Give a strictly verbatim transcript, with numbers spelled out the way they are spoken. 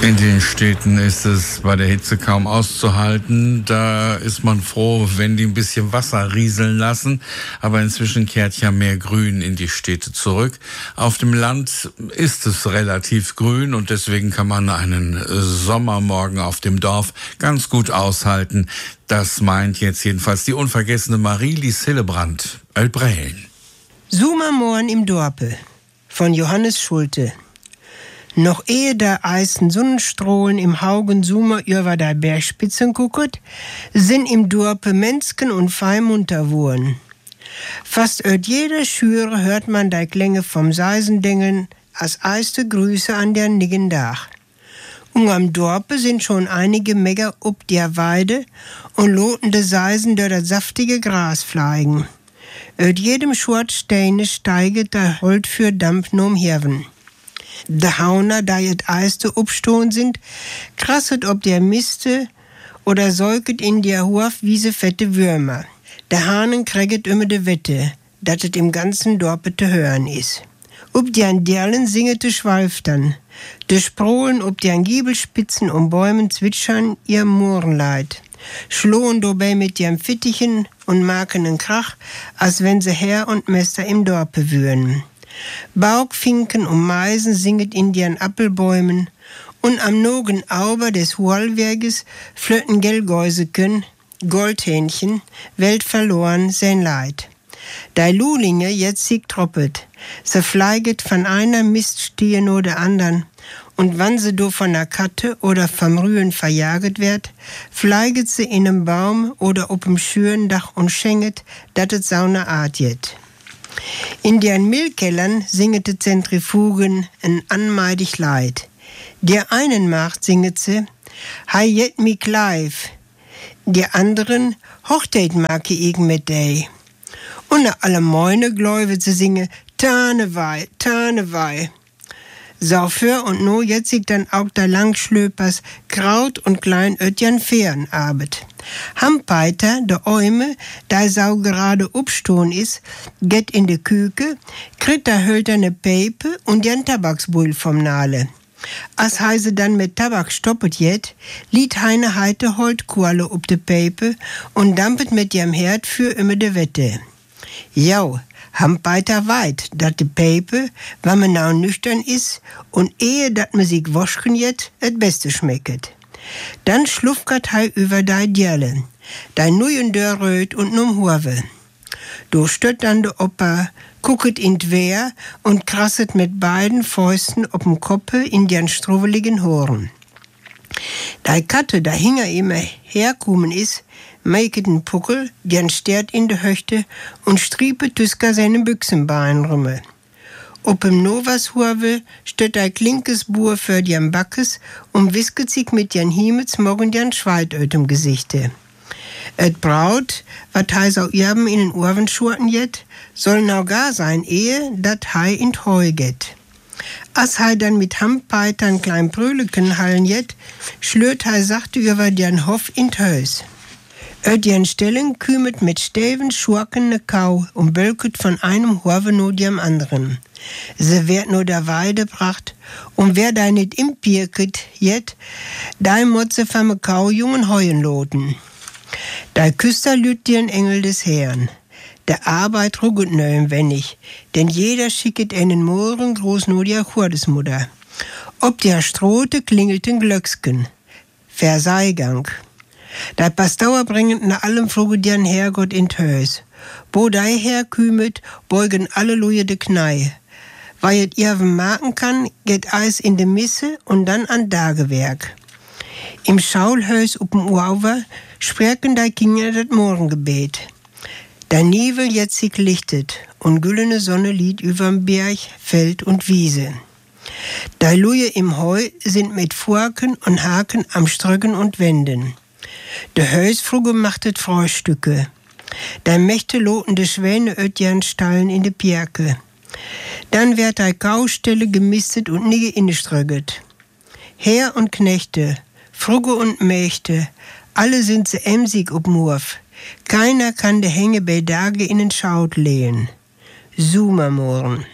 In den Städten ist es bei der Hitze kaum auszuhalten. Da ist man froh, wenn die ein bisschen Wasser rieseln lassen. Aber inzwischen kehrt ja mehr Grün in die Städte zurück. Auf dem Land ist es relativ grün und deswegen kann man einen Sommermorgen auf dem Dorf ganz gut aushalten. Das meint jetzt jedenfalls die unvergessene Marie-Lies Hillebrand, Elbrellen. Sommermorgen im Dorpe von Johannes Schulte. Noch ehe der eisen Sonnenstrahlen im Haugen Sommer über der Bergspitzen gucket, sind im Dorpe Mensken und fein munter wurden. Fast öd jeder Schüre hört man die Klänge vom Seisendengeln als eiste Grüße an der Niggen Dach. Und am Dorpe sind schon einige Megger ob der Weide und lotende Seisen durch das saftige Gras fliegen. Öd jedem Schwartsteine steiget der Holt für Dampf nom Herven. De Hauner, da et eiste upstohn sind, krasset ob der Miste oder säuget in der Hof wiese fette Würmer. De Hahnen kriegt immer de Wette, dat et im ganzen Dorpe te hören is. Ob die an Derlen singete Schwalftern, de Sprohlen ob die an Giebelspitzen um Bäumen zwitschern ihr Mohrenleid, schlohen dabei mit ihrem Fittichen und makenen Krach, als wenn se Herr und Mester im Dorpe würden. Baugfinken und Meisen singet in den Appelbäumen und am nogen Auber des Hualwerges flöten Gelgäuseken, Goldhähnchen, weltverloren sein Leid. Dei Lulinge jetzig troppet, se fleiget von einer Miststiehe no der andern, und wann se do von der Katte oder vom Rühen verjaget wird, fleiget se in einem Baum oder ob'm Schürendach und schenget, dat et saune Art jet. In den Milchkellern singet de Zentrifugen en anmeidig Leid. Der einen macht singet se, hei jet mi kleif. Der anderen, hochteit mag ich mit dei. Und alle Moine gläuvet se singe, Tanewei, Tanewei. So für und no jetzig dann auch der Langschlöpers Kraut und klein Ötjan Fähren arbet. Hampeiter, der Äume, da sau gerade upstohn is, geht in de Küke, kriegt der hölterne Peipe und den Tabaksbull vom Nale. As heise dann mit Tabak stoppet jet, liet heine heite Holtkuale up de Peipe und dampet mit dem Herd für immer de Wette. Jau, Hampeiter weit, dat de Peipe, wann man nau nüchtern is und ehe dat me sich woschen jet, et Beste schmecket. Dann schlufkert hei über dei Djerle, dei nuyen dör röt und num Hurwe. Do stött dann de Opa, gucket in d'Wehr und krasset mit beiden Fäusten ob'm Koppe in den struweligen Horen. Dei Katte, da hinger immer herkumen is, meiket n Puckel, den stert in de Höchte und striepet Tüsker seine Büchsenbein rümme. Ob'm Novas Hurwe stöt dei klinkes Buhr für dien Backes und wisket sich mit dien Hiemets morgen dien Schweitöt im Gesichte. Et Braut, wat hei sau irben in den Urven schurten jet, soll nau gar sein, ehe dat hei in Heu get. As hei dann mit Hampeitern klein Brüleken hallen jet, schlürt hei sachte über dien Hof in Tös. Öt dien Stellen kümet mit Stäven schurken ne Kau und bölket von einem Hurwe no diem anderen. Se werd no der Weide bracht, und wer da nit im Pirket jet, dei motze fame Kau jungen Heuen loten. Dei Küster lüt dien Engel des Herrn. Der Arbeit ruget nöm wennig, denn jeder schicket einen Mohren groß no der Churdesmutter. Ob der Strote klingelten Glöcksken. Verseigang. Dei Pastor bringet na allem fruge dien Herrgott in Tös. Bo dei herkümet, beugen alle Luje de Knei. Weil et irven maken kann, geht Eis in de Misse und dann an Dagewerk. Im Schaulhös up'm Uauwer sprechen dei Kinder dat Morgengebet. Der Nievel jetzig lichtet und güllene Sonne liegt überm Berg, Feld und Wiese. Dei Luje im Heu sind mit Furken und Haken am Ströcken und Wenden. De Hösfruge machtet Frühstücke. Dei Mächte loten de Schwäne ötjan stallen in de Pierke. Dann wird dei Kaustelle gemistet und nige inneströget. Herr und Knechte, Fruge und Mächte, alle sind se emsig ob'm Hof. Keiner kann de Hänge bei Dage in den Schaut lehen. Sumermoren.